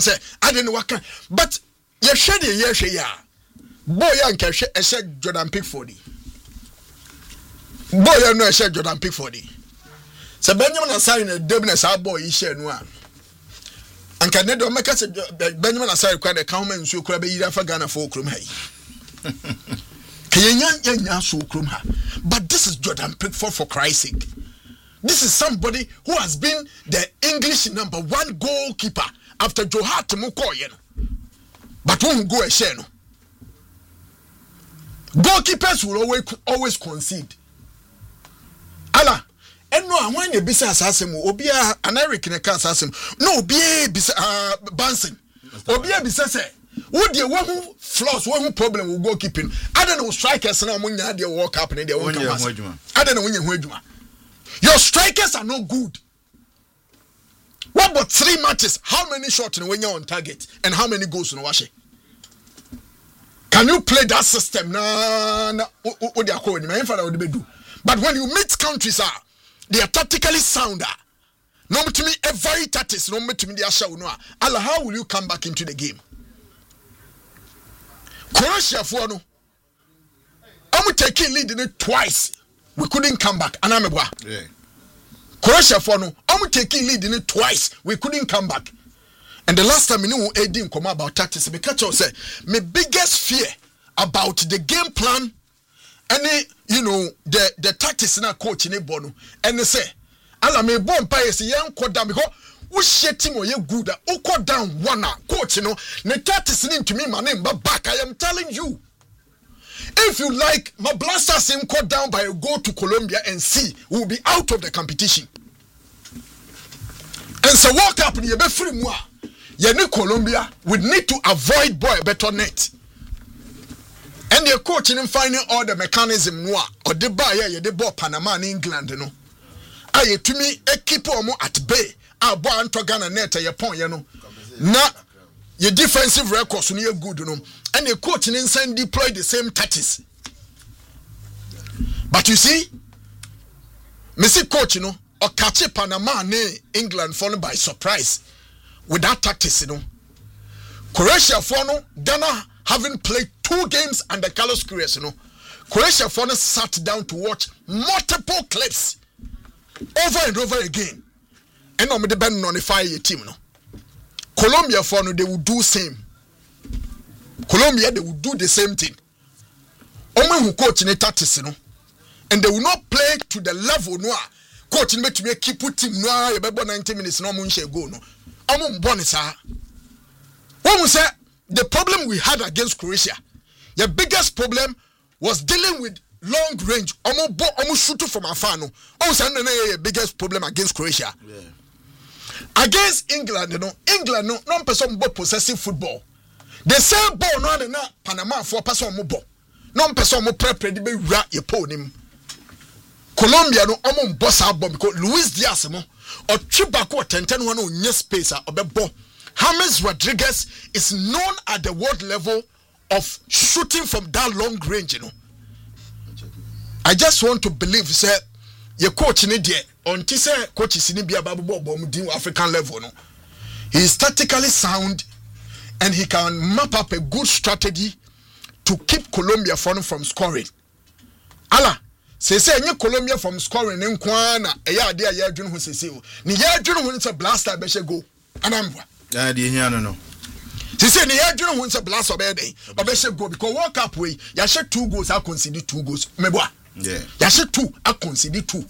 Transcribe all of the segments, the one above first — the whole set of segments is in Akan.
say I didn't work but you shade ya boy yanka hwe ehye Jordan Pickford boy ya no ehye Jordan Pickford se Benjamin Asare na debness a boy yi share no a anka ne do meka se Benjamin Asare kwa de kan man nsuo kura be yira fa Ghana for okrum hai kenya so okrum ha but this is Jordan Pickford for Christ's sake. This is somebody who has been the English #1 goalkeeper after Joe Hart Mukoye. But won't go a share no. Goalkeepers will always concede. Allah, and no, I want you bisa assassin, Obia, an Eric in a car assassin. No, be Banson. Obia bisa say, would you one who flaws, one who problem will goalkeeping? I don't know, strikers and I'm going to walk up in their own. I don't know when you. Your strikers are not good. What about 3 matches? How many shots when you're on target and how many goals in Washi? Can you play that system? But when you meet countries, they are tactically sounder. No to me, a very tactics. No to me, they are show no. Allah, how will you come back into the game? Croatia for no. I'm taking lead in it twice. We couldn't come back. Anamebwa. Yeah. Croatia for no. I'm taking lead in it twice. We couldn't come back. And the last time you know Eddie come about tactics, because I say my biggest fear about the game plan and the tactics in a coach in a bono. And they say, Allah me bomb pay say young call down because we shit team or you good who call down one coach, the tactics into me my name, but back I am telling you. If you like, my blasters him cut down by a goal to Colombia and see, we will be out of the competition. And so walk up in the free moi. Colombia would need to avoid boy better net. And the coach in finding all the mechanism noir or the buyer the ball Panama in England, Aye to me a keeper at bay. Our boy Anto Ghana net a point, Na your defensive records near good, and the coach in inside deploy the same tactics. But you see, Messi coach, or catch Panama England fallen by surprise with that tactics, Croatia for Ghana having played 2 games under Carlos Queiroz, Croatia for sat down to watch multiple clips over and over again. And on the band on the fire team, Colombia for they will do same. Colombia they will do the same thing. Omen who coach in the tactics, and they will not play to the level coach in to keep putting you 90 minutes no munche go no. When we say the problem we had against Croatia, the biggest problem was dealing with long range. Almost shoot from afar no. The biggest problem against Croatia. Yeah. Against England, England no person possessive football. The same ball no na Panama for person mo ball. No person mo prepare the be ra your pony. Colombia no omo boss out bomb because Luis Diaz mo or Chibako 10-10 one on your space or be ball. James Rodriguez is known at the world level of shooting from that long range, I just want to believe say your coach in there until say coach is in the African level. He is tactically sound and he can map up a good strategy to keep Colombia from scoring. Allah say Colombia from scoring in Kwana a day a who says ni wins a blaster be go anambwa. No. They say the year wins a blast of a day or be go because World Cup way ya share 2 goals I concede 2 goals meboa. Yeah. Ya share 2 I concede 2.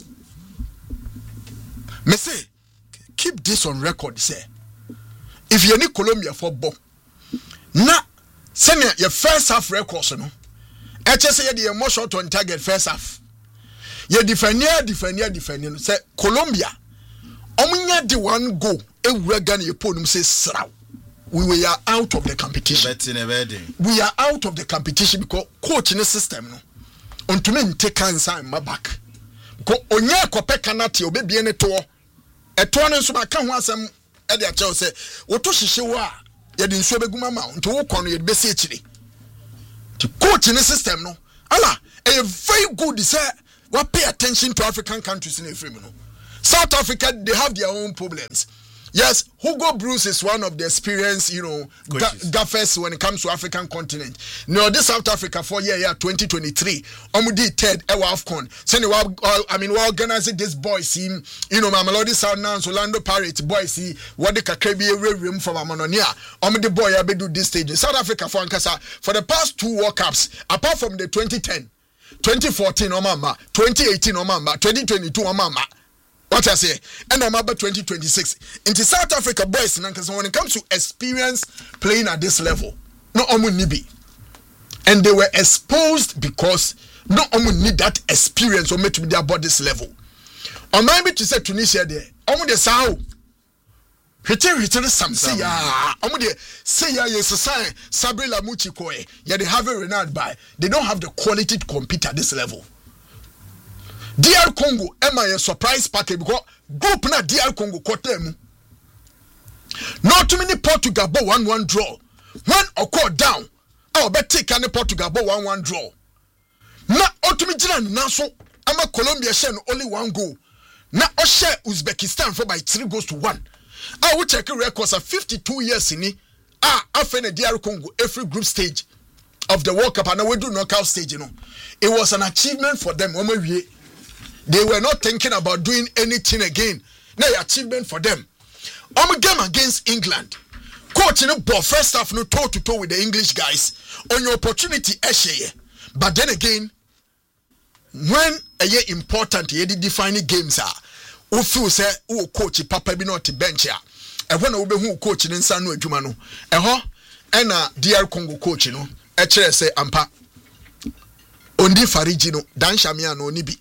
Me say keep this on record say if you need Colombia for ball na send your first half records no I just say the emotion on target first half you defend say Colombia omunya the 1 goal ewura Ghana ye ponum say sraw we are out of the competition. We are out of the competition because coach in the system no ontumi take cancer in my back because onye kope kanati obebi ene to eto no so maka ho asem e de ache say woto hihye wo a ye de nso beguma ma nto wo kono ye de besi akire the coach in the system no ala a very good say we pay attention to African countries in Africa no South Africa they have their own problems Yes, Hugo Bruce is one of the experienced, gaffers when it comes to African continent. No, this South Africa for year 2023. Omudi Ted Ewa Afcon. Send we organizing this boys team. Mamelodi Sundowns, Orlando Pirates boys see what the Kakebi room from Amanonia. Omudi boy abedu this stage. South Africa for Ankasa for the past 2 World Cups, apart from the 2010, 2014 Omama, 2018 Omama, 2022 Omama. What I say, and I'm about 2026. Into South Africa boys, when it comes to experience playing at this level, no omu nibi. And they were exposed because no omu need that experience or made to be about this level. Or maybe to say Tunisia there, omu de sao. Return some say ya, omu de say ya yes sign Sabrina Muchikoe. Yeah, they have a Renard by. They don't have the quality to compete at this level. DR Congo am a surprise package because group na DR Congo kotem. Not too many Portugal but 1-1 draw. One or call down. I'll bet take any Portugal but 1-1 draw. Na Otumijina Naso ama Colombia share only 1 goal. Na Oshe Uzbekistan for by 3 goals to 1. I will check records of 52 years in it. After the DR Congo every group stage of the World Cup and we do knockout stage, It was an achievement for them. They were not thinking about doing anything again. No achievement for them. Game against England. Coach, first half no toe to toe with the English guys. On your opportunity, but then again, when a year important, you defining games are. Who feel say, oh, coach, Papa be not bench ya. And when who coach in Sanu Jumano, and DR Congo coach, say ampa. Ondi Farijino, Dan Shamiano Nibi.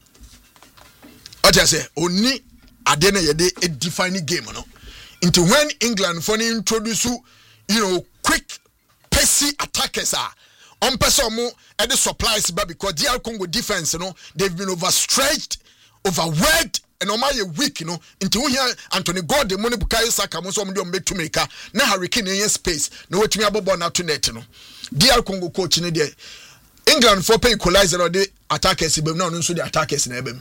What I say, only Adena Yede a defining game, Into when England funny introduce quick, pacey attackers are on person at the supplies, but because DR Congo defense, they've been overstretched, overworked, and normally weak, into here Anthony God, the money Bukayo Saka, most of them make to make a na hurricane in space, no way to me about not to net, DR Congo coach in there. England for pay equalizer or the attackers, but now so the attackers in Ebem.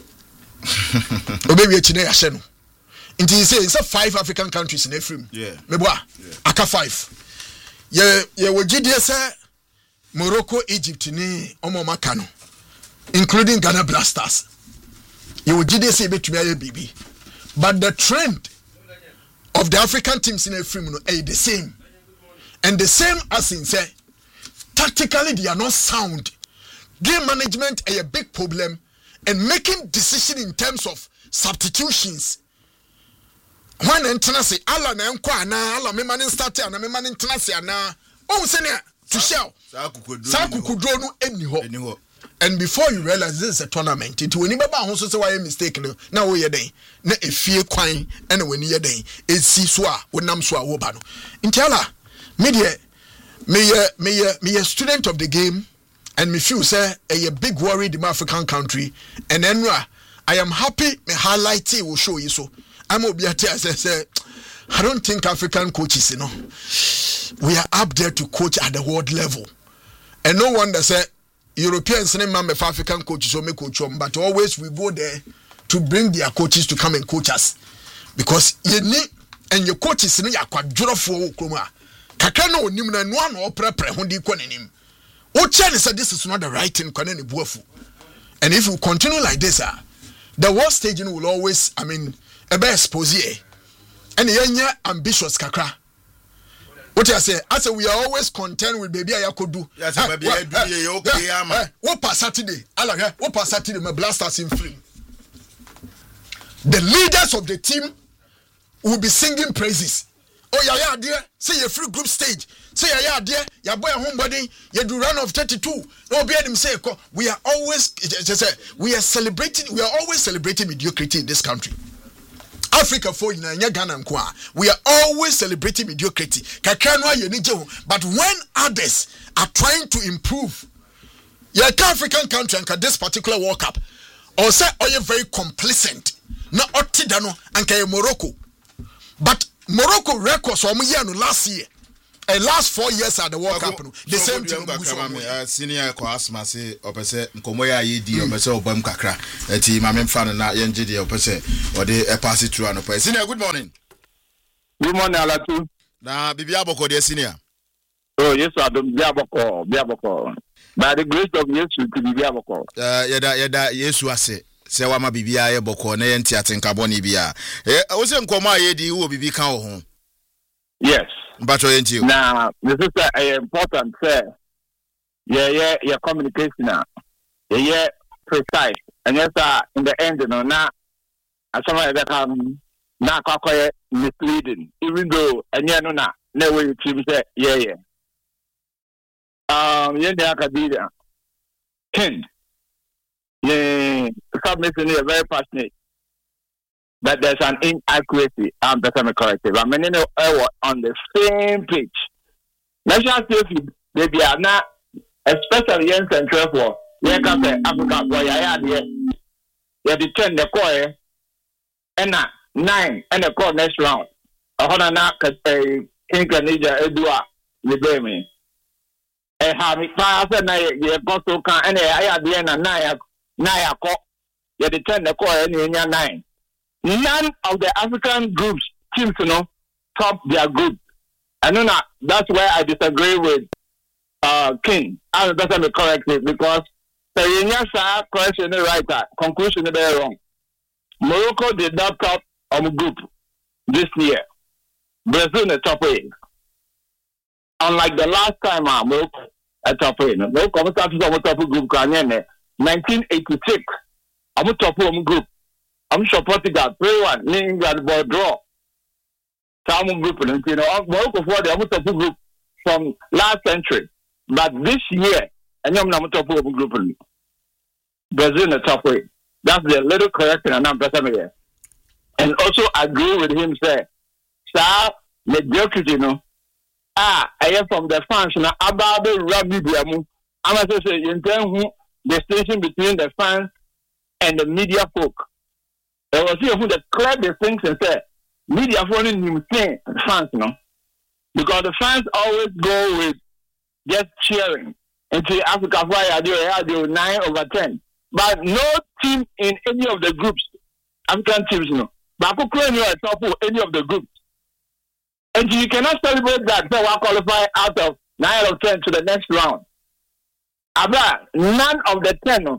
Obebi echine yasheno. Inti you say it's 5 African countries in Ephraim. Yeah. Meboa. Aka 5. Ye wogidie say Morocco, Egypt ni omo makano. Including Ghana Blasters. Ye wogidie say betumi aye bibi. But the trend of the African teams in Ephraim no the same. And the same as in say tactically they are not sound. Game management is a big problem. And making decision in terms of substitutions. When internasi ala na enko ana ala me manin start ana me manin internasi ana o se ne to show sa kukudro no eni ho. And before you realize this is a tournament, it when you ba ho so say why mistake no na wo ye den na efie kwan and when ye den esi so a wonam so a wo ba no. Intiala me a student of the game. And me feel say a big worry in my African country. And then I am happy me highlight it will show you so. I'm obiate say I don't think African coaches, we are up there to coach at the world level. And no wonder say Europeans name man for African coaches so make coach them, but always we go there to bring their coaches to come and coach us. Because you need and your coaches ya kwadworo for kroma. Kaka no nim na no an oprepre ho di konenim. Ucheni said this is not the right thing. And if you continue like this, the world staging will always, a best expose. And you're ambitious, kakra. What I say? I say we are always content with baby Ayakodu. Yes, baby, okay. What pass Saturday? What pass Saturday? My blasters in film. The leaders of the team will be singing praises. Oh yeah, dear. Say your free group stage. Say yeah, dear. Your boy homebody. You do run of 32. No, be them say we are always. We are celebrating. We are always celebrating mediocrity in this country. Africa for Ghana. We are always celebrating mediocrity. But when others are trying to improve, your African country and this particular World Cup, or say are you very complacent? Not Otidano and Morocco, but Morocco records from last year. Last 4 years at the World Cup, the same thing. Senior Kwasma say, Opese, Nkomoya Yedi, Opese, Obam Kakra, a team, I'm fan and not Yenji, Opese, or they pass it through an Opese. Senior, good morning. Good morning, Alatu. Na bibi aboko de senior. Oh, yes, I don't biaboko. By the grace of Jesus to be biaboko. Yeda Yesu ase. Se wa ma bibia ye boko na ye ntiate nkabo ni bia. Wo se nkoma ye di wo bibi kan wo ho. Yes. Mbacho ye nti. Now, this is important say. Yeah, communication now. Yeah, precise. And yes, in the end, na asama that na kwakoye misleading. Even though anya no na way you team say yeah. Yende Akadia. Ken. Yeah, submission is very passionate. That there's an inaccuracy. That's correct. But many are on the same page. National safety, they are not, especially in Central for where can say Africa boy, I determine the core and 9 and the core next round. A Honana King Canada Edua, the Bemi. Have it fire na ye apostle can and I at the end of 9 o'clock. You determine the core and 9. None of the African groups teams, top their group. And that's where I disagree with King. And that's me correctly because the question is right. Conclusion is very wrong. Morocco did not top group this year. Brazil the top 8. Unlike the last time, Morocco at top 8. Morocco started on top group. 1986, I'm a top group. I'm sure Portugal 3-1. England ball draw. Some group, Morocco for the top group from last century. But this year, and I'm not top group. Brazil in the top 8. That's the little correction and I'm here. And also agree with him, say, sir, mediocrity, I am from the fans, about the rugby. I'm going to say, you know, the distinction between the fans and the media folk. There was here who the clear distinction said, media folk in fans, because the fans always go with just cheering. Until Africa Fire, they do 9/10. But no team in any of the groups, African teams, but who claim you are top of any of the groups. And you cannot celebrate that, so I qualify out of 9/10 to the next round. About none of the 10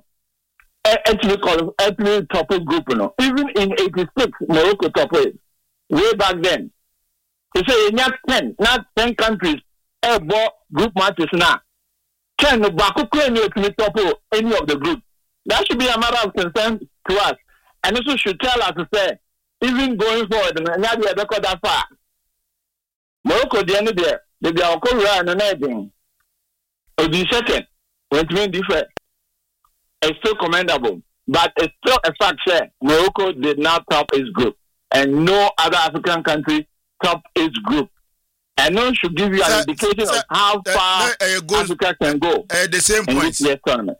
actually top of group. Even in 86, Morocco top 8. Way back then. They say not 10 countries have bought group matches now. 10, but who claim you to be top of any of the groups. That should be a matter of concern to us. And also should tell us to say, even going forward, and now we have got that far. Morocco, the end of the day, they are going and anything. Or the second, when it's different, it's still commendable. But it's still a fact that Morocco did not top its group. And no other African country top its group. And no one should give you an indication of how far Africa can go the same in point. this year's tournament.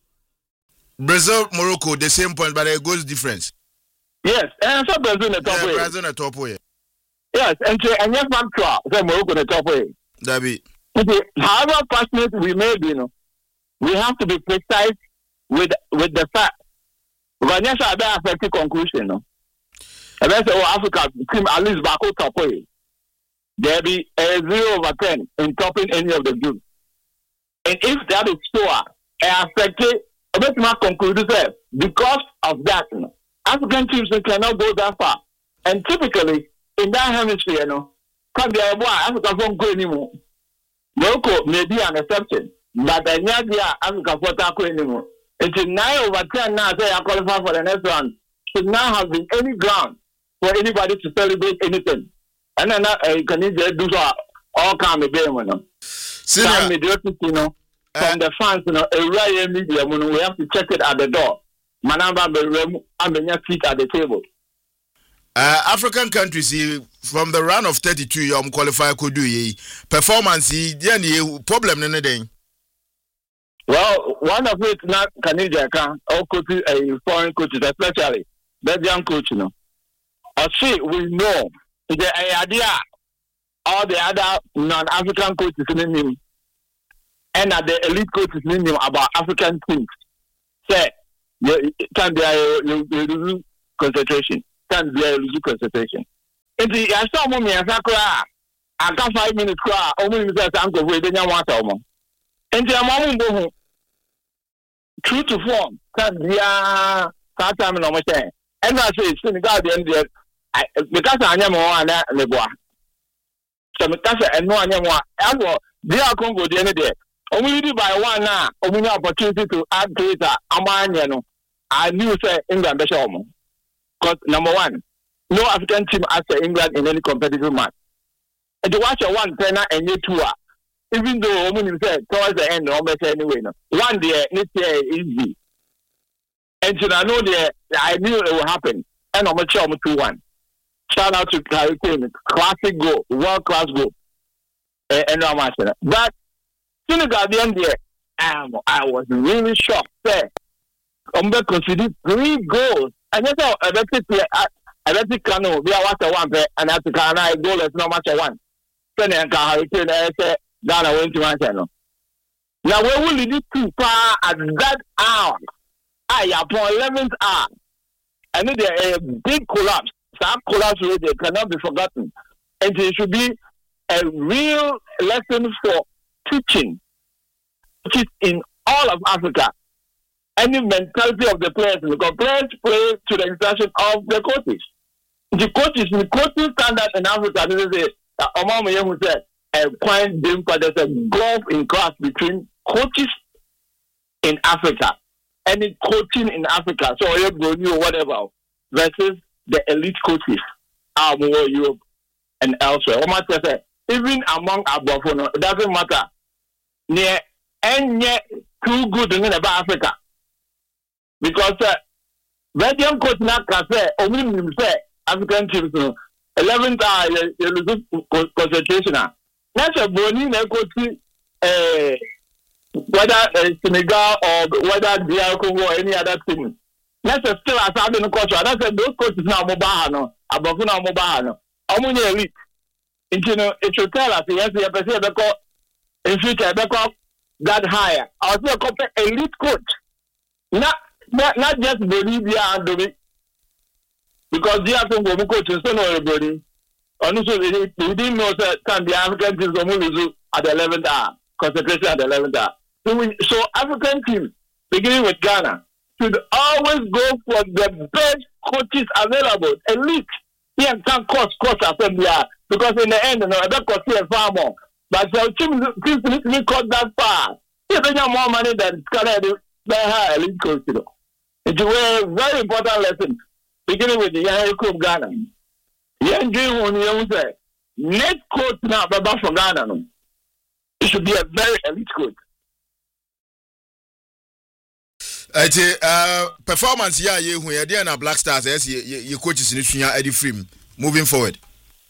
Brazil, Morocco, the same point, but it goes difference. Yes, and so Brazil in the top way. Brazil in the top way. Yes, and yes, factual. So Morocco in the top way. That be. However passionate we may be, we have to be precise with the fact. Because yes, I better affect the conclusion. And that's Africa team at least back top way. There be a 0/10 in topping any of the groups. And if that is so, I affect it. I bet my conclude that because of that, African teams cannot go that far. And typically in that hemisphere, come there, Africa won't go anymore. Morocco may be an exception, but the Nigeria Africa won't go anymore. It's 9/10 now. Say I qualify for the next round. Should not have been any ground for anybody to celebrate anything. And then can you do so? All kind of game, Some mediocrity, from the fans, a media, we have to check it at the door. Manamba, I'm the seat at the table. African countries, from the round of 32, you qualify could do performance, problem in the day. Well, one of it not Canadian, or coaches, a foreign coaches, especially Belgian coach, Or see, we know the idea, all the other non-African coaches in him, and the elite coaches in him about African teams. Say, can be a lose concentration. Can be a lose concentration. Enti ya saw mo me asakra aka 5 minutes kra omu ni say sanko we de nya wata omo. Enti amamu mbo true to form kan dia that time no mo say and I say Senegal the end because anya mo ana leboa. So because eno anya mo abo dia Congo the end there. Omu di by one na omu ni opportunity to add data amanya no. I knew say England be sure omo. Because number one, no African team after England in any competitive match. And to watch a one trainer and you two, even though Omun said towards the end, almost anyway. No. One day, next year is easy. And so I know I knew it would happen. And I'm sure 2-1. Shout out to Harry Kane, classic goal, world class goal. And I'm watching it. But Senegal the end there, I was really shocked. Ombe considered 3 goals. And that's how I bet it can be a water one and that's the kind of goal is not much a one. Then I can say Ghana went to my channel. Now where will it too far at that hour? Upon 11th hour. And there a big collapse. That collapse rate cannot be forgotten. And it should be a real lesson for teaching, which is in all of Africa. Any mentality of the players, because players play to the instruction of the coaches. The coaching standard in Africa, this is Omar who said, a quite different, there's a gulf in class between coaches in Africa, any coaching in Africa, so you whatever, versus the elite coaches, more Europe and elsewhere. Omar said, even among Abofono, it doesn't matter. Near and yet too good in about Africa. Because Belgium coach now can say, only say African teams 11th hour you lose concentration. That's a bony coach whether Senegal or whether DR Congo or any other team. That's a still as having coach. That's a those coaches now mobile above mobile. Only elite. It should tell us yes, we have in future that higher. I was a elite coach. Not just Bolivia and Domi, because they are from coach and son of everybody. Honestly, we didn't know that can the African teams at the 11th hour, concentration at the 11th hour. So African teams, beginning with Ghana, should always go for the best coaches available, elite. Here can cost assembly because in the end, that cost here far more. But the teams need cost that far. If they have more money than Canada, they have elite coach. It's a very important lesson, beginning with the Yankee of Ghana. Yankee, next coach now, Baba for Ghana. It should be a very elite coach. Performance, yeah, you when you're Black Stars, yes, your coaches in the Eddie Frame. Moving forward.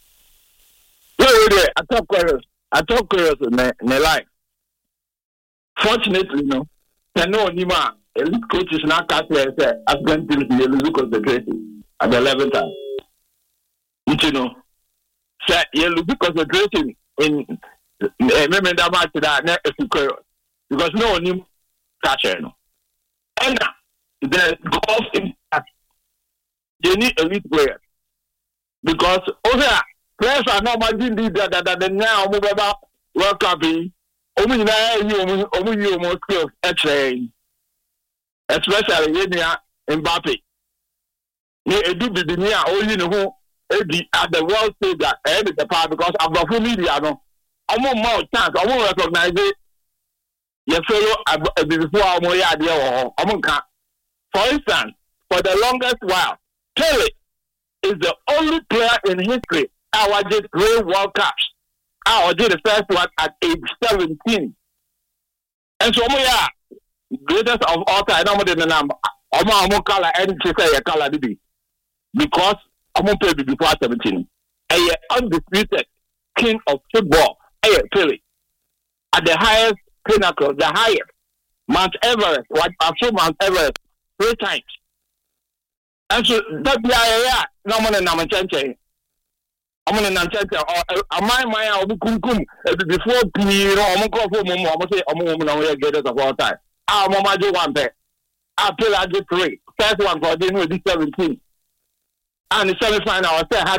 I talk curious in my life. Fortunately, Nima. Elite coaches now can't say African teams lose concentration at the 11th time. You know, say you lose concentration in remember that match that because no one catch it. And the golf impact they need elite players because players are not margin leader that now move about World Cup. Only skills actually. Especially Mbappe. Edu Bibinia, only know at the world stage that the part because of the media. No, I'm more chance. I won't recognize it. Your fellow before I'm more idea. For instance, for the longest while, Pele is the only player in history I did 3 World Cups. I did the first one at age 17. And so, greatest of all time, I don't know the number. I'm color and say a color because I'm play before 17. A undisputed king of football, Pele, at the highest pinnacle, the highest Mount Everest. What I've shown Mount Everest 3 times. And so that no more than I'm changing. I'm going to my kum before I'm going to say I'm get it of all time. Mama do one bet. I play I did 3. First one for dinner with 17. And the semi-final I said hat trick.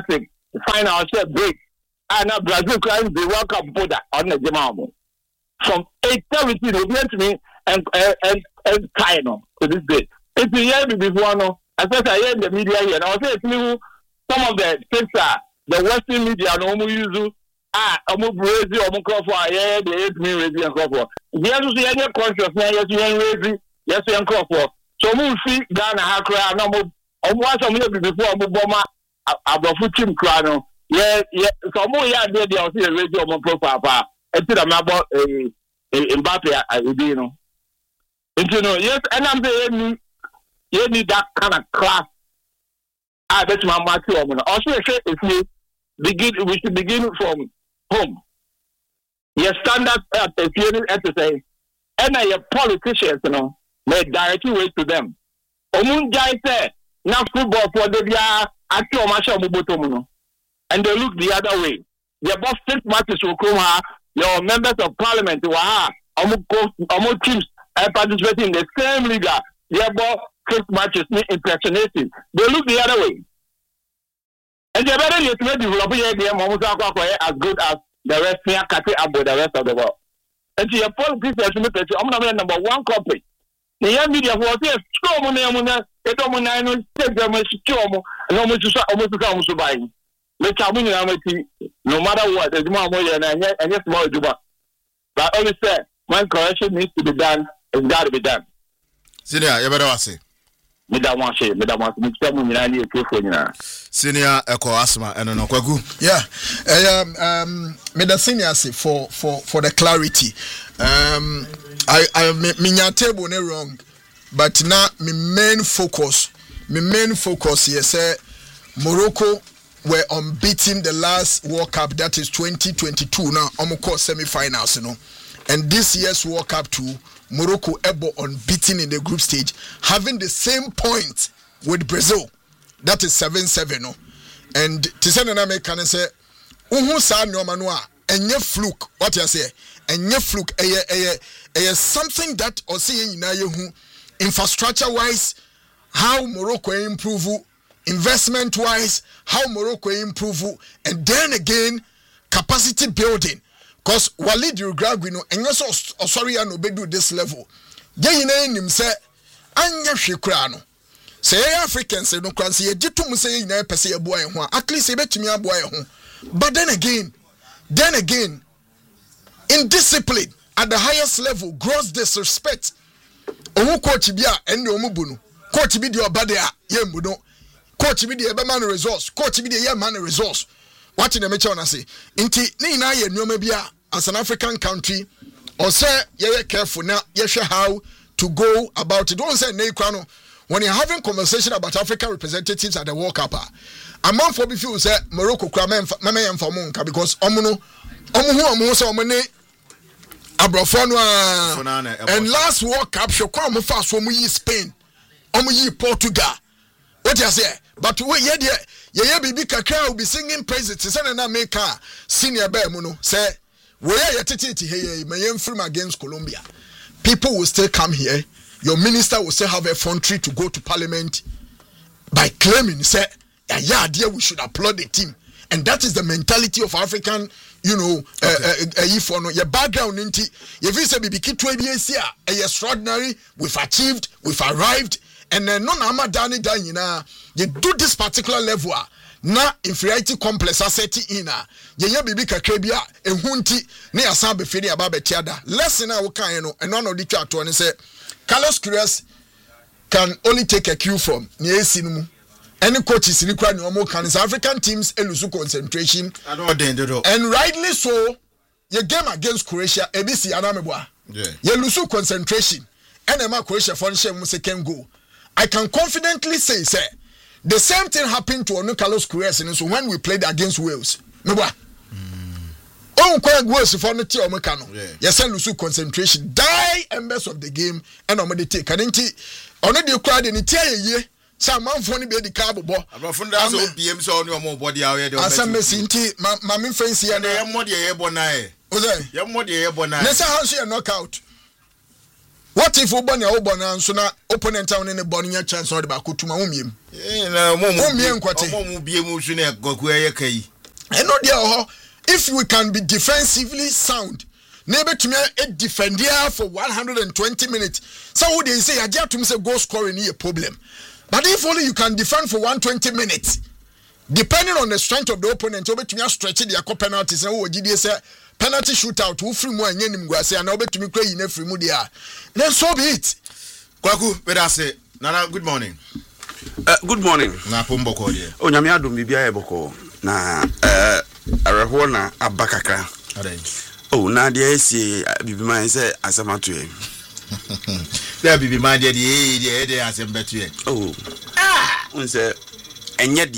final break. And Brazil crimes the World Cup border on the Jamamo. From 8:17, we went to me and Kano to this day. It's a year before no. I said I hear in the media here, and I was saying some of the things are the Western media no more use omo Brazil omo Crawford yeah they hate me Brazil and Crawford. Yes, we are conscious now. Yes, we are Brazil. Yes, we are Crawford. So we see Ghana Hakra no more. Omo was some year before omo Boma abofu team krano. Yeah. So more yeah there I see a radio omo profile. Until I'm about Mbappe you know. You know yes, and I'm saying you need that kind of class. That's my matter. Also, if we should begin from home. Your standard exercise, and your politicians, you know, may direct you way to them. Omunjai say, now football for the actual Masha Mubotomuno, and they look the other way. Your boss 6 matches will come. Your members of parliament who are almost teams participating in the same league. Your boss 6 matches impersonating. They look the other way. And the better you to develop as good as the rest here, about the rest of the world. And to your politics, I'm not number one country. The young media who are here, no matter what, there's more and yes, more Juba. But always said, when correction needs to be done, it's got to be done. Senior, you better say. Senior Echo Asma and no Kwagu. Yeah. Meda senior say for the clarity. I minya table no wrong, but now my main focus yes Morocco were unbeaten the last World Cup, that is 2022 now almost semi-finals, you know. And this year's World Cup too, Morocco able unbeaten in the group stage, having the same point with Brazil. That is 7-7, no. And Tisana American say, "Uhu sa nyoma no a enye fluke." What you say? Enye fluke. Something that or say na yehu infrastructure wise, how Morocco improve, investment wise, how Morocco improve, and then again capacity building. Because Walid Uruguay no enye so sorry no be do this level. Ye ina nim say anya hwekura no. Say Africans no kran say gitum say ina pese eboa e ho at least e betumi aboa e ho. But then again indiscipline at the highest level, gross disrespect. Omu coach bia enne omu bu no. Coach bi de obade a ye mbu no. Coach bi de e be man resource. Coach bi de ye man resource. What in the mecha na say? Inti ni na ye nneoma bia as an African country or say ye careful now ye share how to go about it. Don't say nei kwa no. When you're having conversation about African representatives at the World Cup, a month for before say Morocco because omu say omene abrofo and last World Cup show kwa omu fast omu yi Spain, omu yi Portugal. What you say? But we ye bibi kakra will be singing praises. Say na make senior bear mu no say we ye tete hey me from against Colombia. People will still come here. Your minister will still have a effrontery to go to parliament by claiming, say, yeah, dear, we should applaud the team. And that is the mentality of African, you know, if your background, if you say, extraordinary, we've achieved, we've arrived, and then no, you do this particular level. Na inferiority complex asset ina ye bibi kakrebia ehunti ne asan be feri aba betiada lesson a wo kan no eno no di twa to ne say Carlos Queiroz can only take a cue from ne esi no mu any coaches ni kwa ne omo kan African teams lose concentration and rightly so your game against Croatia ebisi anameboa you lose concentration and ema Croatia for shame second goal. I can confidently say the same thing happened to Onu Carlos Queiroz so when we played against Wales. Meboa. On quite worse for the team Omekano. Yes, lose concentration. Die embers of the game and on the take. Kadinti already crowd in the some man funny be the cabo. Abafunda PM so on your body out there. Asam Messinti, Mammy Fancy and I am more the airborne. You're more the airborne. Let's how she a knockout. What if Obani Obana and so now opponent town in a bonny chance or the Bakutuma Umium? I know there, if we can be defensively sound, neighbor to me a defender for 120 minutes. So they say I just to say goal scoring is a problem. But if only you can defend for 120 minutes, depending on the strength of the opponent, over to me stretch their penalties and what did they say? Penalty shootout, who free more and yenim guase, and over to me cry in every mood. Then so be it. Kwaku, better say, Nana, good morning. Good morning. Na Pumboko, dear. Oh, Yamiado, Mibia Boko. Na, Arahona, Abakaka. Oh, Nadia, see, Bibiman say, as a matter. There be reminded the as a better. Oh, say, and yet,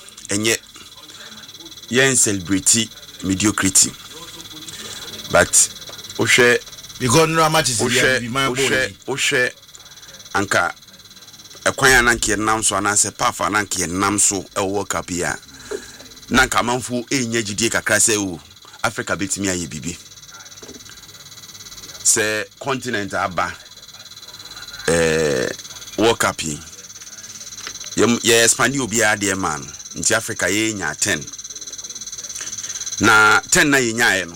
yen celebrity mediocrity. But Oshe, because no much is Oshe, Anka, a quayan anki and nam so and answer Papa Nanki and nam so a work up here. Nanka Manfu, a Yajidika Craseu, Africa beats me a bibi. Say continent Abba, work up here. Yes, man, you be a dear man. In Africa, ye 10. Na 10 na ye no.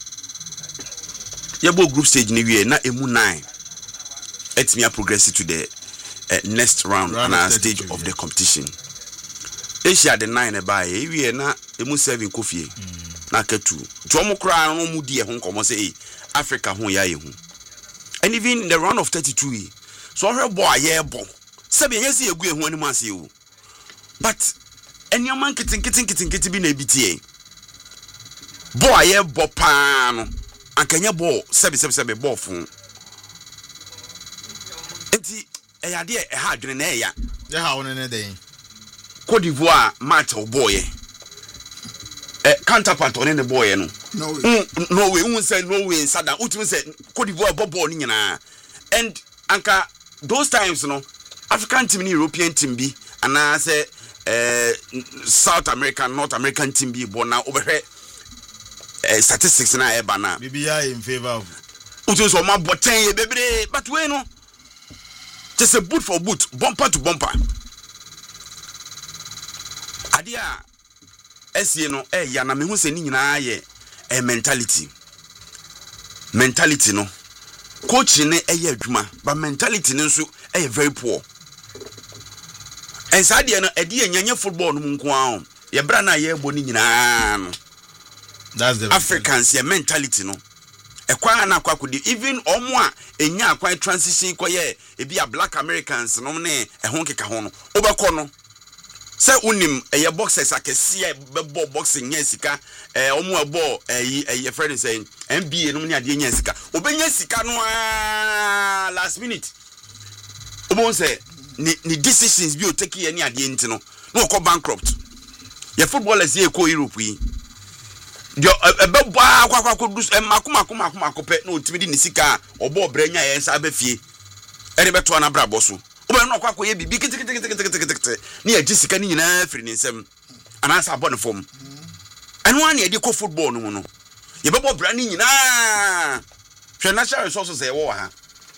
Yabo group stage ni we na emu 9. Let me progress to the next round and stage of the competition. Asia the 9 eba ye we na emu 7 kofie. Na ketu. Dwomo kra no mu die ho nkomo say Africa ho ya ye hu. And even in the round of 32 so her boy ye bo. Sabi yesi egu ehu ani ase o. But any man kitin bi na ebitie. Boy ye bo pa no. Ankanya ball, sebi ball fun. Enti eyade e ha adwene na eya. Ye ha won ne den. Cote d'Ivoire match o boy. Counterpart on the boy no. No way, who say no way sada. Ultimate say Cote d'Ivoire ball ni nyina. And anka those times no African team ni European team bi ana say South American, North American team bi bo na obehwe statistics na eba na BBI in favor of utu so ma boten ye bebre but we no just a boot for boot, bumper to bumper. Adia esie no ya na me hu se ni nyina ye mentality no coach ne eye adwuma but mentality ne nso very poor. And sadia no edi nyanya football no nko an ye bra na ye bo ni nyina no. That's the Africans your mentality no. Ekwa na kwa kudi even omo a enya akwa transition koye e bia black Americans no ne ehon keka ho no. Obekọ no. Se unim eye boxers akese bebo boxing nya sika omo abo eye friend say NBA no ne ade nya sika. Obenya sika no last minute. Obo say ni decisions bi o take ye ni ade ntino. No ko bankrupt. Your footballers here ko Europe yi. Dio ebebo akwa dus makuma pe no timidi ni sika obo branya ye nsa abafie ene beto na bra boso obo no akwa ye bibi kitikiti ni agi sika ni nyina afiri ni nsem anasa abo ne fom eno an ye de ko football no no ye bebo bra ni nyina hwe national resources e wo ha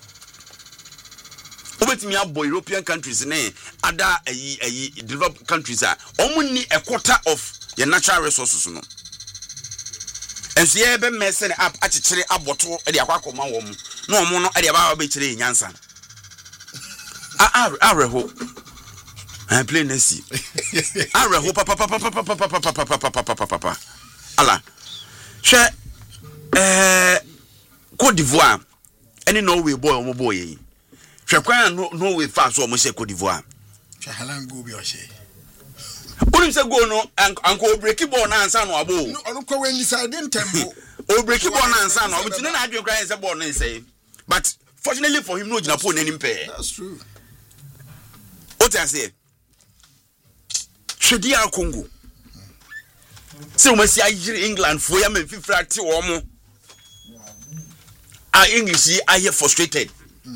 obetimi abo European countries ne other developed countries are omuni a quarter of your natural resources no. And so ye be messing up achichere aboto e de akwakoma wo mu no omo no e de ba be kire nyansa areho I play Nessie areho papa ala she Cote d'Ivoire any Norway boy omo boy yi she kwan Norway fast omo she Cote d'Ivoire she halan go bi o she Unim se go no anko breaki ball na ansa no abo. No onko when decide tempo. O breaki ball na ansa no obitine na adwe kran se ball no say. But fortunately for him no gina po nanim pe. That's true. What I say? Shedia Congo. Se o masi agire England for ya men fifra ti wo mo. Our English are here frustrated.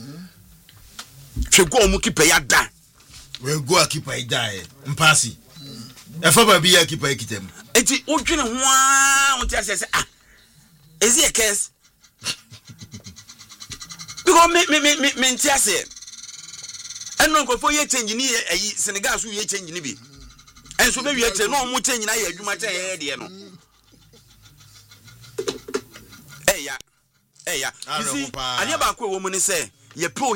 She go mu keep ya da. We go keep ya die. Mpasi. Efa ba bi ya keep ya kitem. Enti odwene ho a won ti say is it a case? no me ntiase eno nkofo ye change ni Senegal so ye change ni bi enso be wi change no mo change na ye adwuma change de no eya you see ani ba ko wo mu ni say ye po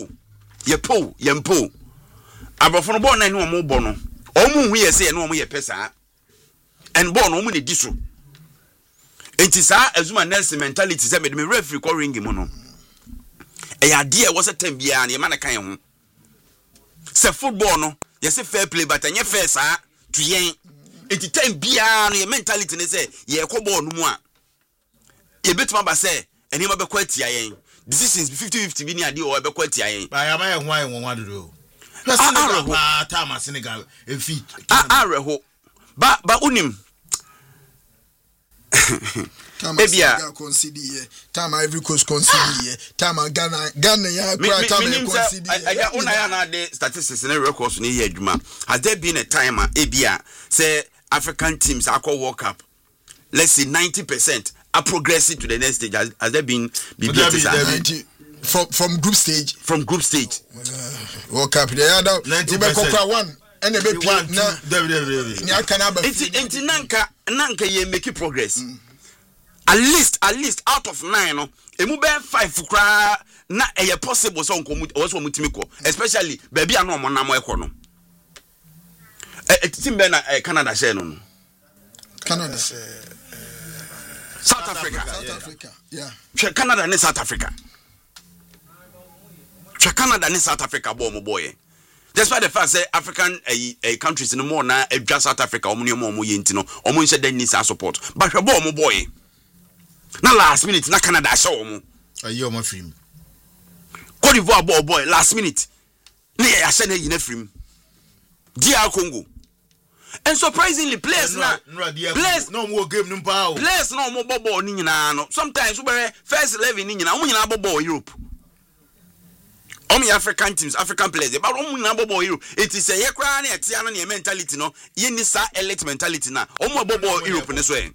abofo no bo na ni omo bo no omo hu ye say no omo ye pesa and bo no omo ne di so enti sa Azuma Nelson mentality say me referee ko ring mu no eya de e was a time bia na ye ma na kan ho say football no ye say fair play but anya fair sa to yen enti time bia na ye mentality ne say ye ko ball no mu a ye betuma ba say eni ma be ko atia yen decisions 50-50 bi ni ade o be ko atia yen ba ya ma ye ho ayen won wadodo Senegal efi areho ba unim Senegal concede here time Ivory Coast concede here time Ghana ya time concede here una ya na the statistics and records ni here adwuma. Has there been a time ebia say African teams akọ World Cup, let's say 90% are progressing to the next stage? Has there been from group stage World Cup they are 90% one and a bit one nanka ye make progress at least out of 9 no emu be 5 kra na e possible so nko so mutimi ko especially baby ano mo na mo e ko no team be na Canada share no Canada South Africa yeah Canada and South Africa South Africa boy. Despite the fact that African countries no more na just South Africa omo yenti no omo nse den need support but we boy boy na last minute na Canada show omo ayi omo film Cote d'Ivoire boy last minute na ya share na yina film DR Congo and surprisingly players no mo game no pa o players no mo bobo ni nyina no sometimes we first 11 ni nyina omo nyina bobo Europe African teams, African players, but bobo Europe. It is a yekra na etia na mentality no. Ye ni sa elite mentality na. Bobo Europe ne so en.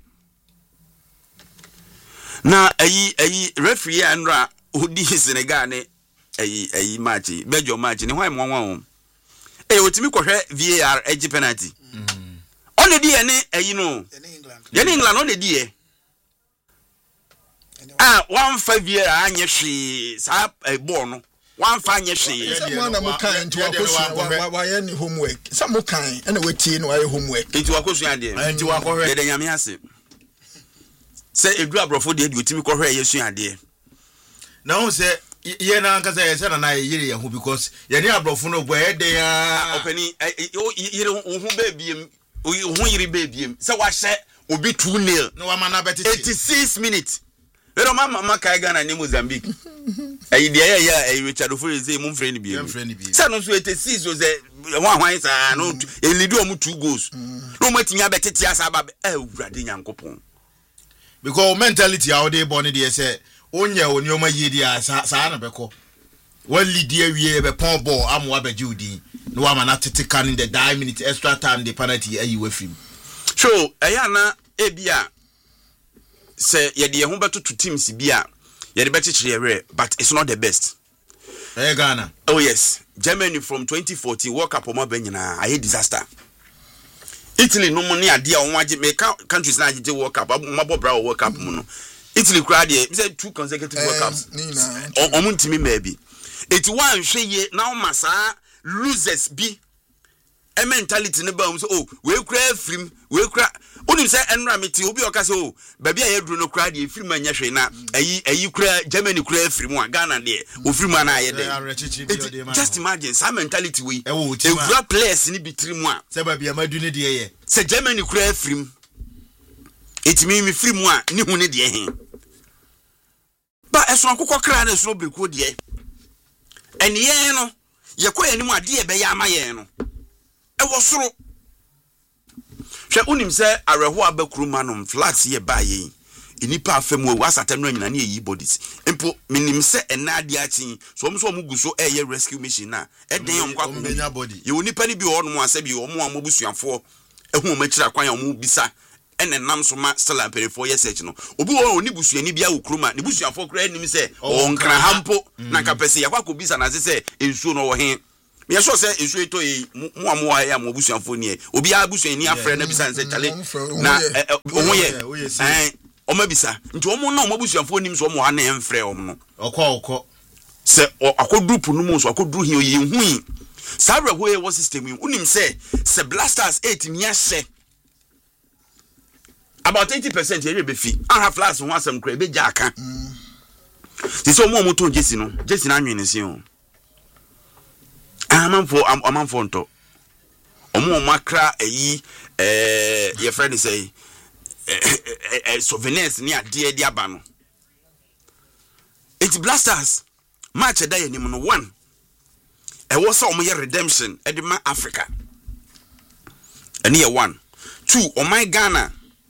Na referee Andra odi Senegal ne match, Belgium match ne hwan mo otimi kohwe VAR egi penalty. Only di ene no. England only di one 5 year anye hwe sa ball no. One fanya she someone am kind to why any homework some kind and we no homework into akosu ade enti wa kohwe de nyame ase say edu abrofo de otimi kohwe yesu ade na won say ye na anka say say na yire ye ho because ye ni abrofo no boy e de ya opani yire hu babiem hu yire babiem say wa hye obi 2-0 no wa mana beti 86 minutes pero mama kai Ghana ni Mozambique idea ya Richard Ofori say mu friend bi say no so 86 o say wan sa no e lead o mu 2 goals no matinya betete asa ba awurade nyankopon because mentality how they born dey say onya oni o ma yedi sa na beko one lead awie be pon ball amwa beji odi no wa ma na tete kan in the 9 minutes extra time the penalty ayi wa film so eya na ebia say ye de ho beto to teams bia ye de bechichire but it's not the best. Ghana. Oh yes, Germany from 2014 World Cup o nyina aye disaster. Italy no money ade a onwaje make countries na agite World Cup mabo bra World Cup mu no. Italy kra de say 2 consecutive World Cups. Omuntimi maybe. 81 hwe ye na o masa losers bi a mentality ne ba um so we kra film we kra unim say enra meti obi oka say baby aye duro no kra de film anya hwe na ayi kra Germany kra film a Ghana de o film na aye de just imagine some mentality we e kra players ni bitrim a say baby amadu ne de ye say Germany kra film it me film a ni hu ne de he ba eso akokọ kra na so breko de ene ye no ye ko ye ni mu ade e be ya ama ye no e wo soro hwe unim se areho abakuru manom flags ye ba ye enipa afem wo asata no nyina na ye bodies empo minim se enade achi so mo guso eye rescue mission na eden yom kwa ko ye onipa ni bi ho no ase bi o mo amobusuafo ehu o makira kwan ya o mo bisa ene nam so ma Stella Perifo ye search no obi wo oni busuani bia wo kroma ne busuafo kra anim se o nkra hampo na kapese yakwa ko bisa na se ensuo no wo he me so se ensuo to yi mu amu ya mo busuafo ni obi a busuani afre na bisa se chale na oho ye o ma bisa nti o mo na o busuafo nim so o mo ha na emfre o no okọ se akodru punu mu so akodru hi oyi hui Sarah hoe was system unim say Blasters 8 mi ahye about 80% here be fi I have last one asem kra be ja aka ti so mo to Jesse na anwene se o amanfo nto omo makra eyi your friend say souvenirs ni ade ade aba no it Blasters match da yanim no 1 e was so my redemption edema Africa and here 1 2 oh my Ghana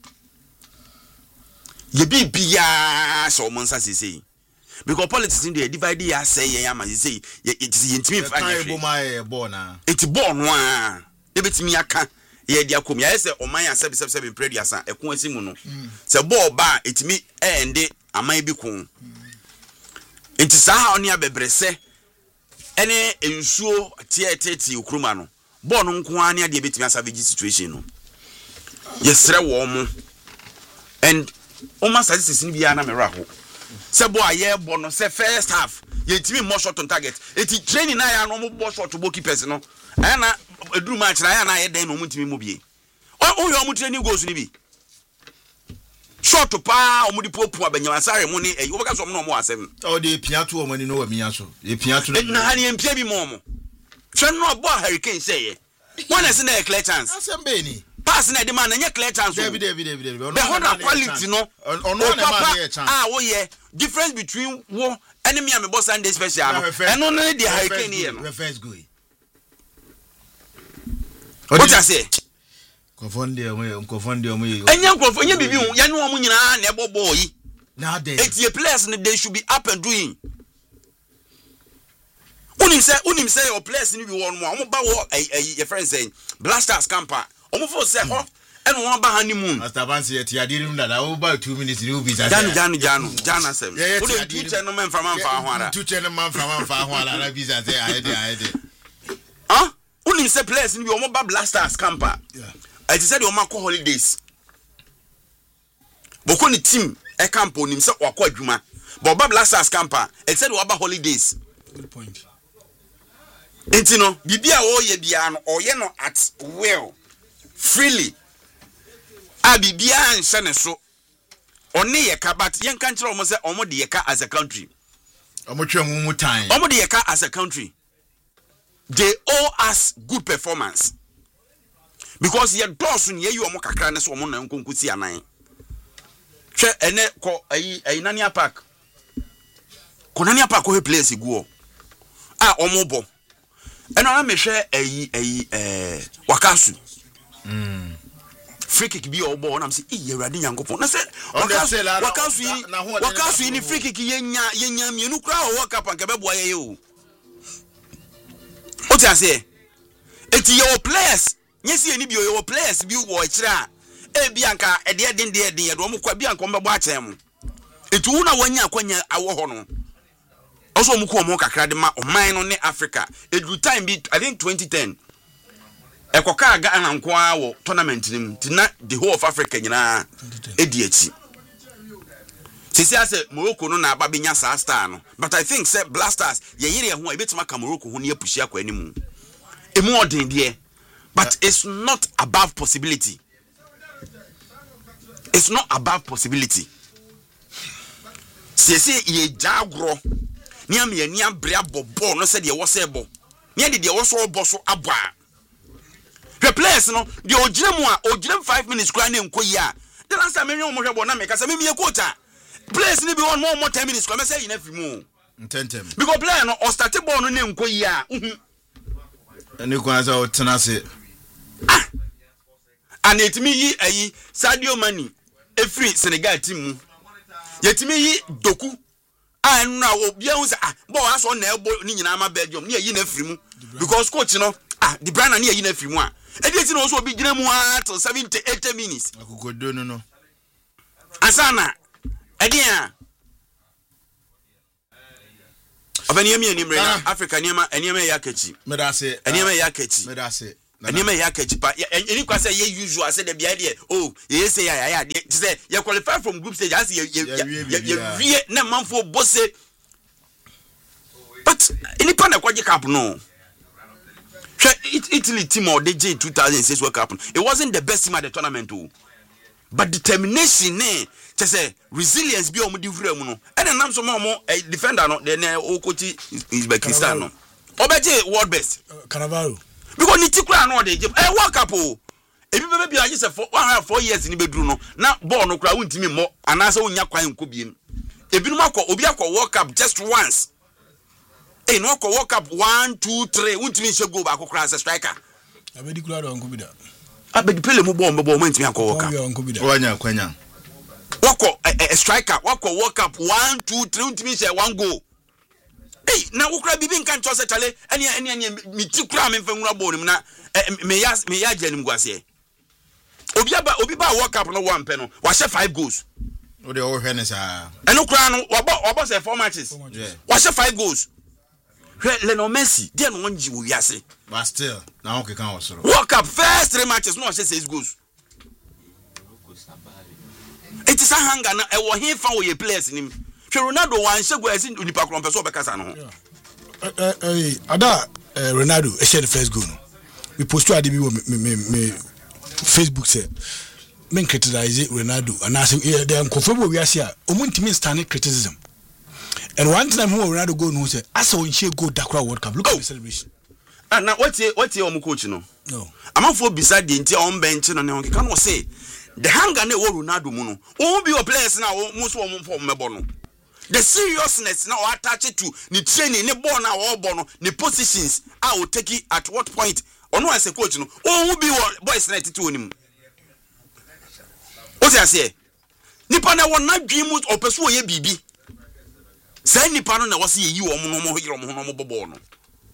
ye bibia so monsa say because politics in the divide ya say ya ma say it is intimi it's born one e betimi aka ye dia kom ya say oh my asebe prediasa e ko asimu no say ball ba etimi ende aman bi kun enti sa oni abebrese ene ensuo tie okruma no ball no nko ani ade betimi savage situation no yesre wo mo and Oma statistics ni bia na mera ho se bo aye bo no se first half ye timi more shot on target eti training na ya no mo bo shot bo keepers no na eduru match na ya na ye den no mo timi mo bie o yo mo training goals ni bi shot pa o mo di popu abanyama sare mo ni e wo baka so mo no mo asem o de piato o mani no wa miya so ye piato na ha ni empia bi mo hwe no bo Hurricane say ye one is na clear chance asem be ni pass na de man na clear chance David the honor quality no oh yeah difference between wo enemy and me boss Sunday special no eno no dey Hurricane here no first go what I say konfonde omo enya konfonye bibi ya ne omo nyina na ebobo yi na dey etie players no they should be up and doing unim say your players ni bi won mo omo ba wo your friend saying Blasters camper omo for say ho eno won ba honeymoon Master Bansi yeti adiri mu dada wo ba 2 minutes ni ubi sa jana sem wo do tuche no man from amfa ho ara tuche no man from amfa ho ara na bi sa say ayede unim say players ni bi omo ba Blasters camper I said omo akọ holidays boko ni team e camp onim say wakọ adwuma but ba Blasters camper I said we ba holidays good point Entino bibia o ye bia no o ye no at will freely abibia anse ne so one ye ka but yen kan kire o mo say o mo de ye ka as a country o mo twa mu time o mo de ye ka as a country they owe us good performance because ye doors ne ye o mo kakra ne so o mo na nkonkusi anan hwe ene ko ayi Nania Park ko Nania Park ko he place go o mo bo eno na me hwe wakasu free kick bi obo na me say Ewurade Nyankopon na say wakasu ni free kick yenya mienu kra o World Cup anka bebo aye o ti ase eti your players nyesi eni bi your players bi wo kira e bi anka ede den ye do mo kwa bi anka mbebo a chem eti wu na wanya akwanya awo ho no also mu ko mo kakra de ma oman no ne Africa edu time bi I think 2010 ekoka ga na nko awo tournament nim tina the whole of Africa nyina edi achi sisi ase Morocco no na aba benya sa star no but I think say Blasters ye yire ho e betima ka Morocco ho ne apushi akwa animu emu odin de but it's not above possibility sisi ye jagro ni am ye ni abria bobo no se de wo se bo ni de wo so bo so aba the players no de ogire 5 minutes kra na enkoyi a the last time me nwe mo hwebo na me ka se me ye coach a players ni bi one more 10 minutes kra me say ina fimu intentem because player no o start ball no na enkoyi a eni kwa za o tenase and etimi yi ayi Sadio Mane efri Senegal team mu yetimi yi Doku na obia hu say ball aso na ebo ni nyina ma Belgium ni ayi na firi mu because coach no the brand na ayi na firi mu a Editi no so be gyina mu till 70-80 minutes. Akokodo no. Asana. Edia. Obaniemi enimre na Africa niema yakechi. Medase. Eniema yakechi. Medase. Eniema yakechi pa. Eni kwa say ye usual say the bia there. Oh, ye say ya dey. Say you qualify from group stage as ye na manfo bosse. But enipa na kwaje cup no. Italy team or DJ 2006 World Cup. It wasn't the best team at the tournament too. But determination to say resilience be omo different mu no. And then so more defender no then Okoti Uzbekistan no. Obeje world best. Cannavaro. Because ni tikura no dey World Cup o. Ebi be age say 4 years ni bedru no. Na ball no kura wuntimi mo anasa wonya kwan nko biem. Ebi no akọ obi akọ World Cup just once. No ko World Cup 1 2 3 untimi she go back akokra as a striker abedi kula do anko bida abedi pele mu ball mo ntimi akọ World Cup wanya kwanya wako a striker wako World Cup 1 2 3 untimi she 1 goal na wokra bibi nkan cho se chale ene mi tikura me mfenwura ball nim na me ya janim guase obi ba World Cup no one pe no wa she 5 goals o de o hwene sa eno kra no wa say 4 matches wa she 5 goals Lionel Messi, they no one you yase. But still, now okay can also. World Cup first 3 matches, no say 6 goals. It is a hanger na e wo hin fa wo ye players nim. Hwe Ronaldo wan hye go asin unipa kron person obekasa no. Ada Ronaldo e share the first goal no. We post to adibi me Facebook say men criticize Ronaldo and I say dem confirm we ase a omuntimi stand criticism. And one time who Ronaldo go no say asa won share go Dakra World Cup. Look at the celebration. Now what your coach no? No. I'm for beside the entire on bench no ne can no say the hunger na Ronaldo mu no. Won be your players now most won for mebo no. The seriousness now attach it to the training the ball now all ball no the positions I will take it at what point ono as a coach no. Won be boys 92 nim. What I say? Nipa na won na dwimu opeso ye bibi. Say nipa no na wase yi wo mo no mo hiro mo no mo bobo no.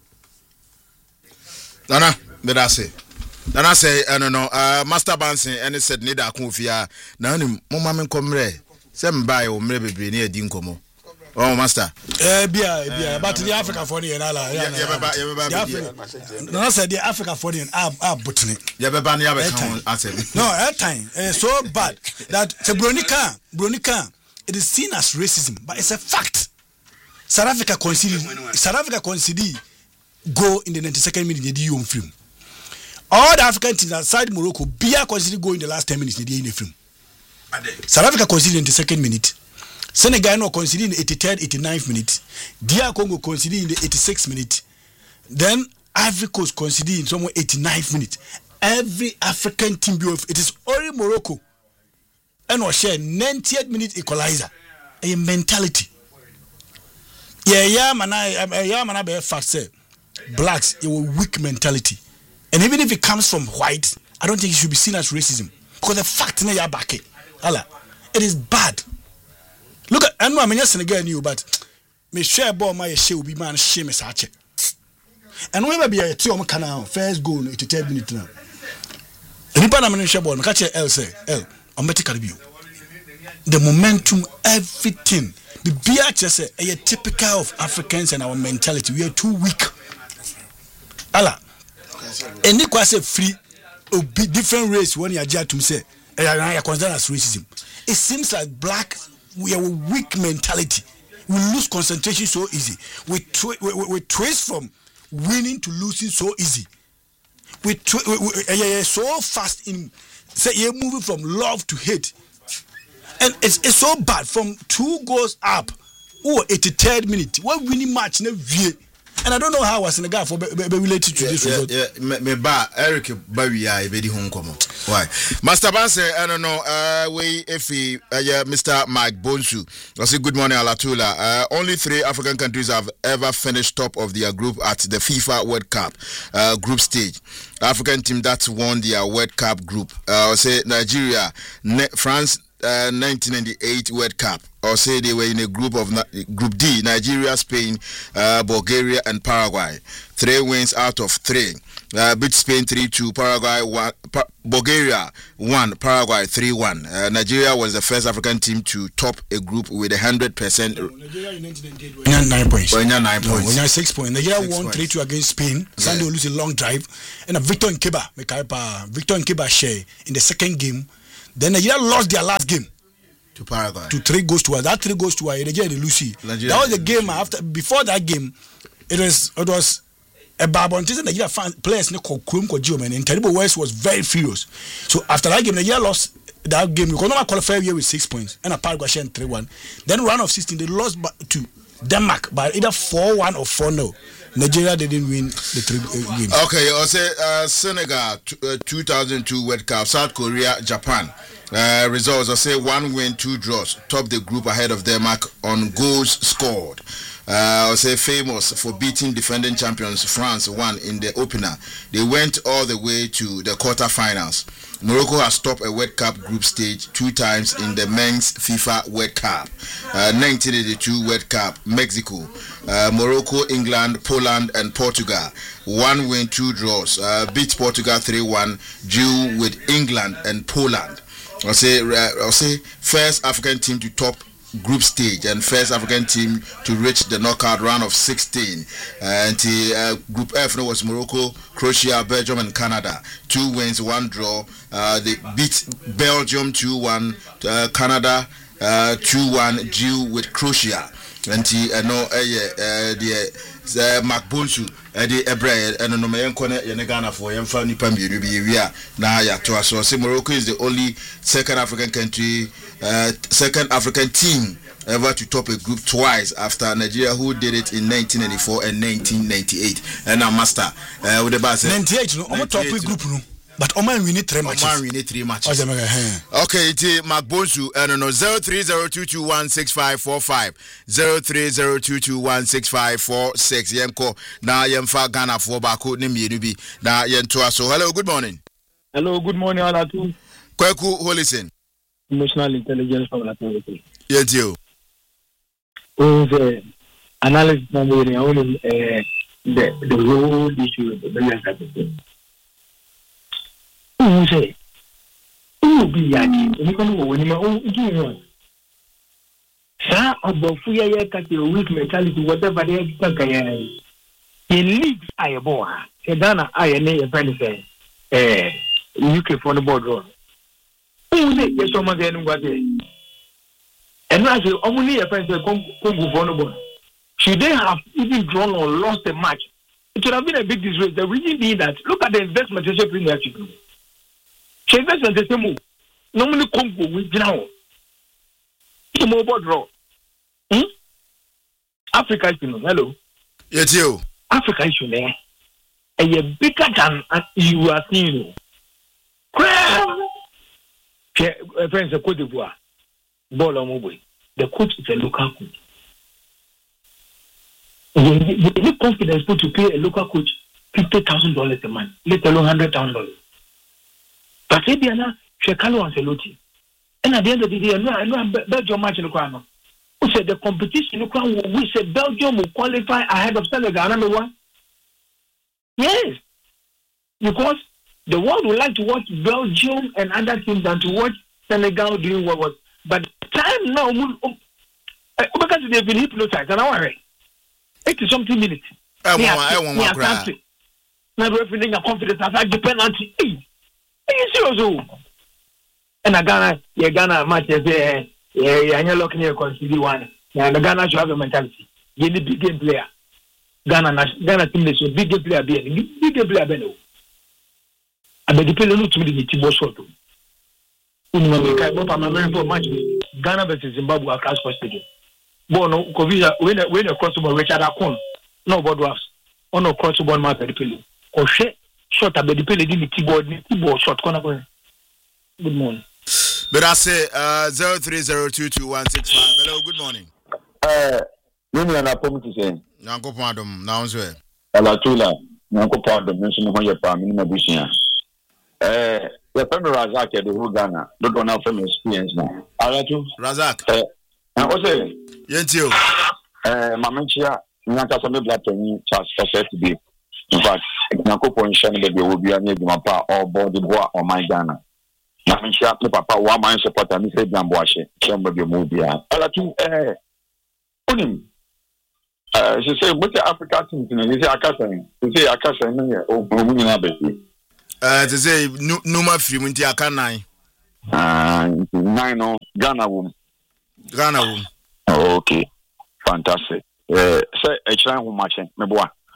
Nana, medase. Nana say no Master Bansen and said need akonfia na nim mo ma men komre. Say mbae o mre bebre na adi nkomo. Oh Master. Bia but the Africa for the ala. No say the Africa for the butne. Ya beba na ya be kan answer. No, that time so bad that Bronica it is seen as racism but it's a fact. South Africa conceded go in the 92nd minute in the home film. All the African teams outside Morocco, Bia conceded go in the last 10 minutes in the film. South Africa conceded in the 2nd minute. Senegal no conceded in the 83rd, 89th minute. DR Congo conceded in the 86th minute. Then Ivory Coast conceded in somewhere 89th minute. Every African team, it is only Morocco. And was share 90th minute equalizer. A mentality. Yeah, man, be fact say blacks a weak mentality, and even if it comes from white, I don't think it should be seen as racism because the fact na ya back it is bad. Look at I know I'm just Senegal new, but me share ball my share will be man shame is hatch. And whenever be a 2 canal first goal 83rd minute now. Nipa na me share ball, me catch L say L. I'm better caribbean. The momentum, everything. The BH say a typical of Africans and our mentality. We are too weak. Allah. And you say free or be different race when you are to say I consider as racism. It seems like black we have a weak mentality. We lose concentration so easy. We trace from winning to losing so easy. We so fast in say you're moving from love to hate. And it's so bad from 2 goals up. 83rd minute. What winning match na vie. And I don't know how Senegal for be related to this result. Me ba Eric Bawia e be di hon komo. Why? Master Ban say I don't know we Mr. Mike Bonsu. I say good morning Alatula. Only 3 African countries have ever finished top of their group at the FIFA World Cup group stage. African team that won their World Cup group. Say Nigeria, France 1998 World Cup. Or say they were in a group D: Nigeria, Spain, Bulgaria, and Paraguay. 3 wins out of 3. Beat Spain 3-2, Paraguay 1, Bulgaria 1, Paraguay 3-1. Nigeria was the first African team to top a group with 100%. Nigeria in 1998 won 9 points. Won 9 points. Won 6 points. Nigeria won 3-2 against Spain. Sunday lose a long drive, and Victor Nkeba share in the second game. Then Nigeria lost their last game to Paraguay. To 3 goals to 1. That 3 goals to 1. Nigeria Lucy. That was the game after. Before that game, it was a Babontis Nigeria players called Krum Kojiom, and Terrible West was very furious. So after that game, Nigeria lost that game. We could not qualify here with 6 points, and a Paraguay 3-1. Then round of 16, they lost to Denmark by either 4-1 or 4-0. Nigeria didn't win the 3 games. Okay, I'll say Senegal 2002 World Cup, South Korea, Japan. Results, I'll say 1 win, 2 draws. Top the group ahead of Denmark on goals scored. I'll say famous for beating defending champions France 1 in the opener. They went all the way to the quarterfinals. Morocco has topped a World Cup group stage 2 times in the men's FIFA World Cup. 1982 World Cup, Mexico, Morocco, England, Poland, and Portugal. 1 win, 2 draws. Beat Portugal 3-1, drew with England and Poland. I'll say first African team to top group stage and first African team to reach the knockout round of 16. And Group F was Morocco, Croatia, Belgium, and Canada. 2 wins, 1 draw. They beat Belgium 2-1, Canada 2-1, drew with Croatia. And Mark Bonsu the Ebre and no man connect Yanagana for Yamfa Nipam Yubia. Now Yato. So Morocco is the only second African team ever to top a group twice after Nigeria, who did it in 1994 and 1998. And now master with the base 98 no I'm top a group no. But Oman we need 3 matches. Oman we need 3 matches. Okay, it's Mark Bonsu. No 0302216545 0302216546. Yemko na yemfa Ghana for bako ne mienu bi na yentoa so. Hello, good morning. Hello, good morning all atu. Kweku Holison. Emotional intelligence from Latin. Yes, you. The analysis only the whole issue of the balance of the who say who be yaki you can go when you do one sa obofu ya kati weak mentality whatever they think in leagues ayeboa e Ghana ayene e friend say UK for the board run who say yes so man enu gwate and I say omuni e friend say Congo for the board should they have even drawn or lost the match? It would have been a big disgrace. The reason being that look at the investment they should bring there to do. She invests in the same move. Normally Congo with now. It's a mobile draw. Africa is hello. Yes, you. Africa is there. And you're bigger than you are seeing. Friends, the Cote d'Ivoire. Ball on mobile. The coach is a local coach. They need confidence to pay a local coach $50,000 a month, let alone $100,000. But if you are Shekalo Ancelotti, and at the end of the day, I know Belgium match in the crown. Who said the competition in the crown? We said Belgium will qualify ahead of Senegal. Number one, yes, because the world would like to watch Belgium and other teams than to watch Senegal doing what was. But time now, because they've been hypnotized, and I worry. 80-something minutes. I want now refereeing a confidence as I depend on you. You serious? And a Ghana match is you're looking at consider one. And the Ghana should have a mentality. You need big game player. Ghana team is a big game player. Big game player. I bet the player not to be the team short. Ghana versus Zimbabwe at Casper Stadium. Bono Kovija when a crossbar Richard Akon no board drafts on no crossbar map at the pillow or short about the pillow in the keyboard short corner. Good morning. But I say 03022165. Hello, good morning. You mean I come to say Nanko Pandom now Alatula Nanko Pandom mention when your family in Abusia. the family Razak the whole Ghana. Don't know from experience now. Alatu Razak. What's it? Yentio. Mamenchia, Nyanka Same Black Penny Charles first today. In fact, Nakopo and Shani baby will be a near Mapa or body boy or my Ghana. Mamenchia, the papa, one man supporter, me say Jamboashe, some baby movie. Alatu, she say, what's the Africa team? He say, Akasa. He say, Akasa, oh, baby. To say, Numa film into a canine. 9 Ghana woman. Ghana woman. Okay, fantastic. Say, a child who matching, maybe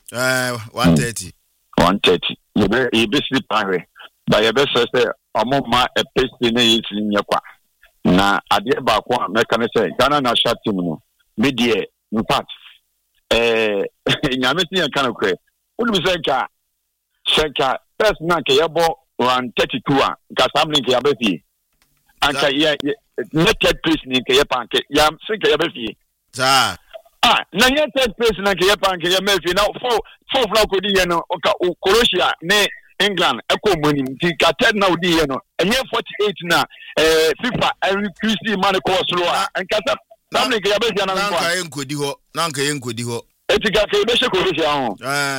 130. 130. You be sleep angry. But your best say, I'm my a pasty in your qua. Now, I did about one, Mekan say, Ghana national team, media, in fact. Nyamesi ya kana kwe. Unu senka first na ke yabo 132 a ka samne ke yabefi. Anka ya naked place ni ke yepa ke ya senka yabefi. Za. Na naked place na ke yepa ke yamefi na four fla ko di ye no oka Croatia ne England eko moni nti ka 10 na odi ye no. Enye 48 na FIFA Christy man ko solo a anka samne ke yabefi na nko. Nanka yenkodi ho. Etika ke be shekolisha ho.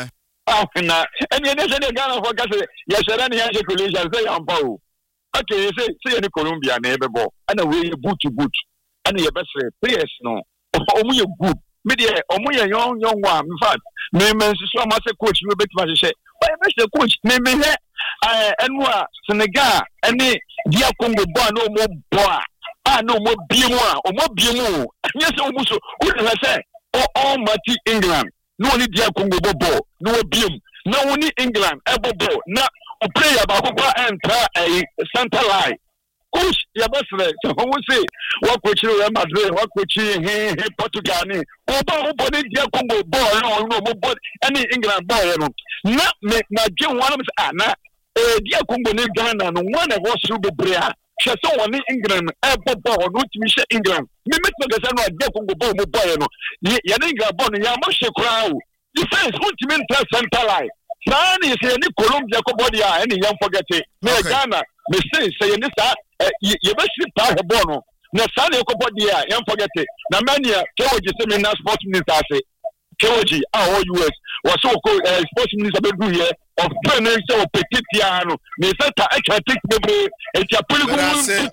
Na eni ene se Ghana for kase ya shara ni ya shekolisha say ampa o. Okay, say ni Colombia na ebebo. Ana we boot. Ana ye best players no. Omu ye good. Me de omu ye young one. In fact, me so ma say coach we betima hye. But ye best coach me he enwa Senegal eni dia Congo boy no mo boy. No more BMO, or more BMO. Yes, almost wouldn't say, all Mati England. No only dear Congo ball, no BM, no only England, ever ball. Now, a player about enter a center line. Coach, your best friend, so who will say, what coach you Madrid, what coach you Portugal, nobody dear Congo ball, no more any England ball. Not make my Jim one of Anna, dear Congo Ghana, and one of us will be brea. She saw one in England, airport ball, no to England. Me make the Gazano, I go go boy, no. Yaninga Bonnie, Yamasha crowd. Defense, what you mean, center line. Nan is any Colombia, Cobodia, any young forget it. Me Ghana, me say, this, you best sit bono. Na Sunday Cobodia, young forget it. Na mania, George, seminar sports minister, say, George, our US, was so called sports minister here of Prenance or Petitiano. Me said, I can take the it's a pretty good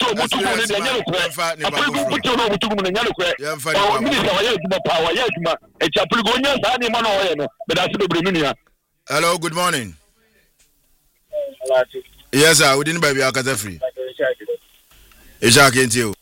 Hello, good morning. Yes, sir. We didn't buy your car free. It's Jack and you.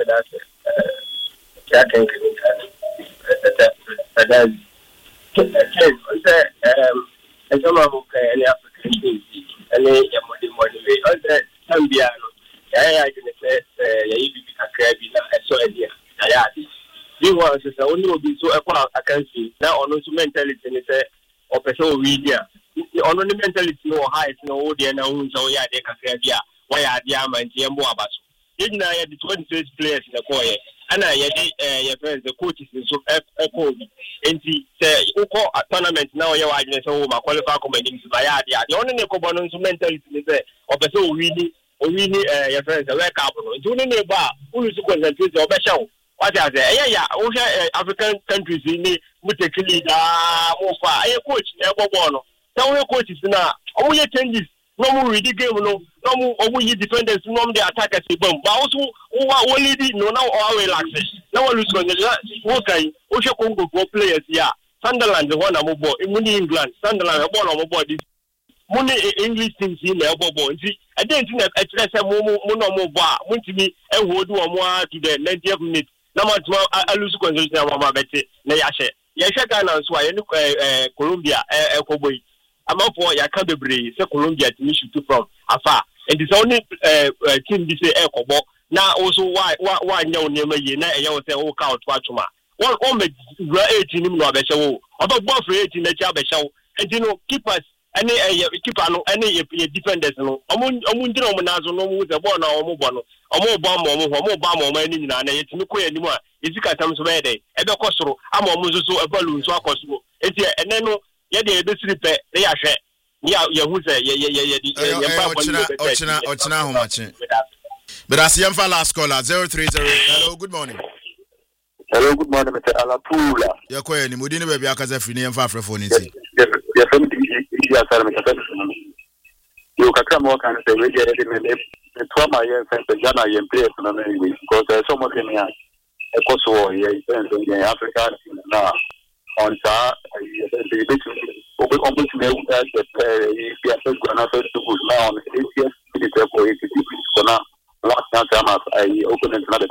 Some of any African things, any money way. On the Zambia, I can say, a crabby, I saw a dear. You want to say, only will be so I can see now on also mentality and say, or person media. On the mentality, no height, no dear, no, so yeah, they can crab, why are the Amman and Boabas? Didn't I have the 26 players in the choir? And I your friends, the coaches in so echo. And he say, Oko a tournament now, your agent, so my qualifier commenting to Bayard. The only Cobonon mentality is there, or so really, your friends, a rare carbon. Do any bar who is to concentrate your best show. What are they? Yeah, African countries in the Mutakili, I coach, never born. Tell your coaches now, all your changes. No more ready game, no more defenders, no more attackers. But also, only no now all relaxes. Now lose on the okay. Osha Congo for players, yeah. Sunderland, the one I'm aboard. In England, Sunderland, a ball on board this. Money English teams in the elbow. See, I didn't think that a more bar. Want to be a wood or more to the 90th minute. Now much more I lose condition of my betty. Nayashe. Yasha Ghana, so I look Colombia, Cowboy. I'm up for Yakabri, Colombia to issue from afar. And it's only team this Ecobo. Now also why no name a year, I say, oh, count Watchuma. One only 18 no Beshaw, about both 18 the Jabashaw, and you know, keep us any any defenders. No, Amundio Monazo, no, with a born or more bomb or many in an it's no queer anymore. It's got some ready. Ever Costro, I'm almost so a balloon, so I cost. It's and then. Yeah, they sleep. They are share. who say ochina homache. But as yemfa last caller 030. Hello, good morning. Hello, good morning, Mr. Alapula. Ya kwa ni mudini baby akaza free yemfa afrefo ni ti. Ya family ya sara Mr. You kakra mo kan say we get the trauma yen say Ghana yen play for na anyway because so much in here. Kosovo here in Africa now on that the almost the now on 80th for 80 people now last time I opened another